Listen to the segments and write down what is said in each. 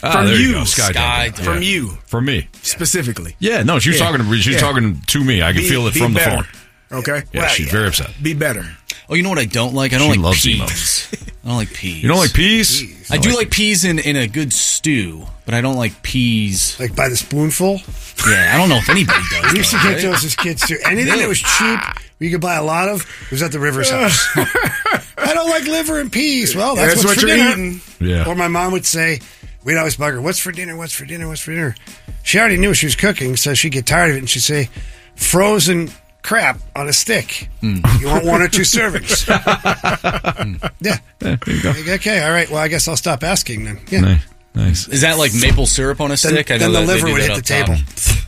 From you. Sky Dunking. From you. From me. Specifically. Yeah, no, she was talking to me. I could feel it from the phone. Okay. Yeah, she's very upset. Be better. Oh, you know what I don't like? I don't like peas. I don't like peas. You don't like peas? I do like peas in a good stew, but I don't like peas. Like by the spoonful? Yeah, I don't know if anybody does. We used to get those as kids too. Anything that was cheap, you could buy a lot of, was at the Rivers house. I don't like liver and peas. Well, that's what you're eating. Yeah. Or my mom would say, we'd always bug her, what's for dinner, what's for dinner, what's for dinner? She already knew she was cooking, so she'd get tired of it, and she'd say, frozen crap on a stick. You want 1 or 2 servings? Yeah. There you go. Okay, all right. Well, I guess I'll stop asking then. Yeah. Nice. Is that like maple syrup on a stick? Then the liver would hit the table.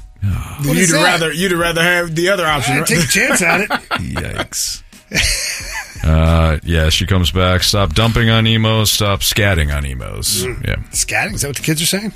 You'd rather have the other option. I'd take a chance at it. Yikes. Yeah, she comes back. Stop dumping on emos. Stop scatting on emos. Yeah. Scatting? Is that what the kids are saying?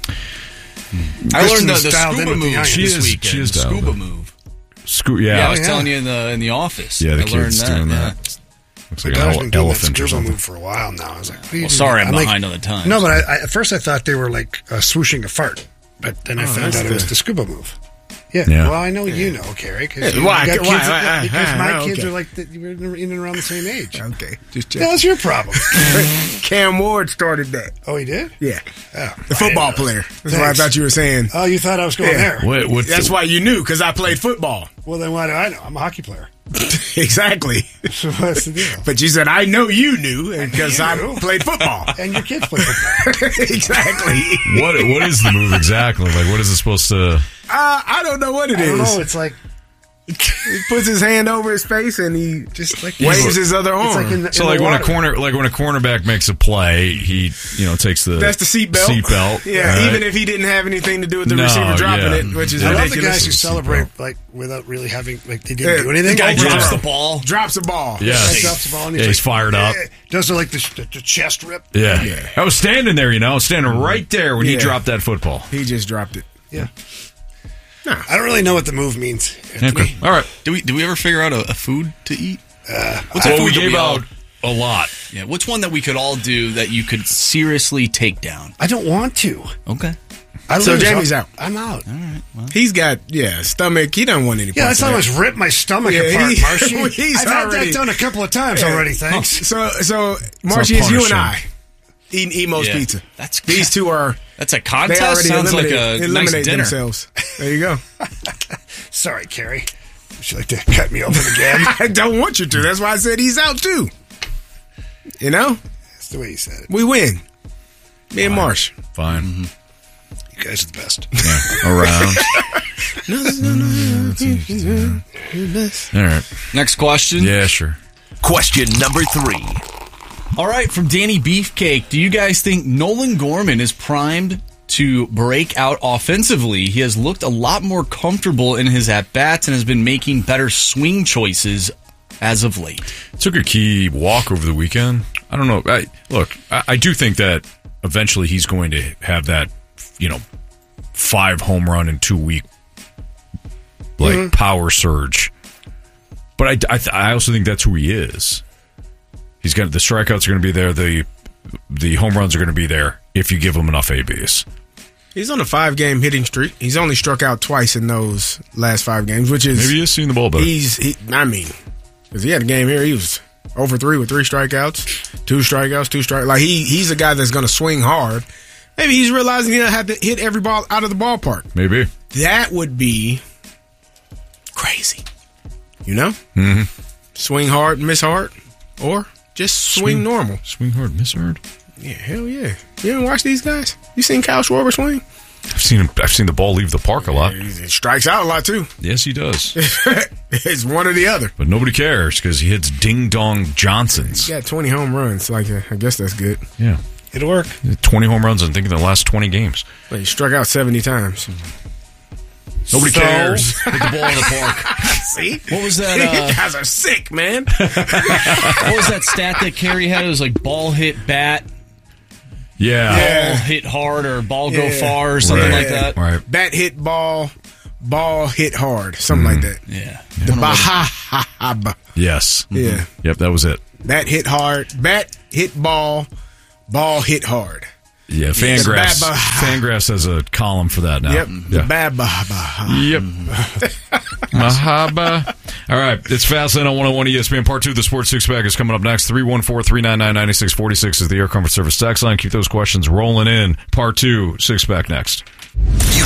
I learned the dialed in scuba with the move young. this weekend. She is The dialed scuba in. move. Yeah, I was telling you in the office. Yeah, the I learned kids doing that. Looks like I've an been doing that elephant or scuba something. move for a while now. I was like, what are you doing? Sorry, I'm like, behind on the times. No, but at first I thought they were like swooshing a fart. But then I found out it was the scuba move. Yeah. Well, I know you know, Carrie. Because Why? Because my Okay. kids are like, we're in and around the same age. Okay. Just check. That's your problem. Cam Ward started that. Oh, he did? Yeah. Oh, The football player. That's what I thought you were saying. Oh, you thought I was going there. That's why you knew, because I played football. Well, then why do I know? I'm a hockey player. Exactly. So what's the deal? But you said, I know you knew, because I played football. And your kids play football. Exactly. What is the move exactly? Like, what is it supposed to... I don't know what it I is. don't know. It's like... He puts his hand over his face and he just like waves his other arm. It's like in the, So in like the when water. a cornerback makes a play, he takes the That's the seatbelt. Seatbelt. Yeah, right? even if he didn't have anything to do with the receiver dropping it, which is I love ridiculous. the guys who celebrate like without really having like they didn't do anything. The guy drops Yeah. the ball. Drops the ball. Yeah. Guy drops the ball and He's fired up. Does it like the chest rip? Yeah. I was standing there, standing right there when he dropped that football. He just dropped it. Yeah. No, I don't really know what the move means. Okay. All right. Do we ever figure out a food to eat? What's Well, food we that gave all- out a lot. Yeah, what's one that we could all do that you could seriously take down? I don't want to. Okay. So Jamie's out. I'm out. All right. Well. He's got, stomach. He doesn't want any Yeah, parts that's of not that. much rip my stomach Yeah, apart, Marshy. he's I've had already- that done a couple of times already, thanks. So Marshy, it's you and I eating Emo's Yeah. pizza. That's These two are. That's a They contest. already Sounds like a eliminate nice dinner. themselves. There you go. Sorry, Carrie. Would you like to cut me open again? I don't want you to. That's why I said he's out too. You know, That's the way you said it. we win. Me and Marsh. Fine. You guys are the best. Around. All right. Next question. Yeah, sure. Question number 3. All right, from Danny Beefcake. Do you guys think Nolan Gorman is primed to break out offensively? He has looked a lot more comfortable in his at-bats and has been making better swing choices as of late. Took a key walk over the weekend. I don't know. I do think that eventually he's going to have that, 5 home run in 2 week power surge. But I also think that's who he is. He's got the strikeouts are going to be there. The home runs are going to be there if you give him enough ABs. He's on a 5-game hitting streak. He's only struck out twice in those last 5 games, which is Maybe he is seeing the ball better. Because he had a game here, he was over 3 with 3 strikeouts, 2 strikeouts, 2 strikeouts. Like he's a guy that's going to swing hard. Maybe he's realizing he doesn't have to hit every ball out of the ballpark. Maybe That would be crazy. Mm-hmm. Swing hard, miss hard, or just swing normal. Swing hard, miss hard. Yeah, hell yeah. You didn't watch these guys? You seen Kyle Schwarber swing? I've seen the ball leave the park a lot. He strikes out a lot too. Yes, he does. It's one or the other. But nobody cares because he hits ding-dong Johnsons. He got 20 home runs. I guess that's good. Yeah. It'll work. 20 home runs, I think, in the last 20 games. But he struck out 70 times. Nobody cares. Hit the ball in the park. See? What was that? You guys are sick, man. What was that stat that Carey had? It was like ball hit bat, Yeah. ball hit hard, or ball go far, or something Right. like that. Right. Bat hit ball hit hard. Something like that. Yeah. The Bahahab. Yes. Yeah. Yep, that was it. Bat hit hard. Bat hit ball hit hard. Yeah, Fangraphs has a column for that now. Yep. Yeah. Bababa. Yep. Mahaba. All right. It's Fastlane on 101 ESPN. Part 2 of the Sports Six Pack is coming up next. 314-399-9646 is the Air Comfort Service text line. Keep those questions rolling in. Part 2, Six Pack next.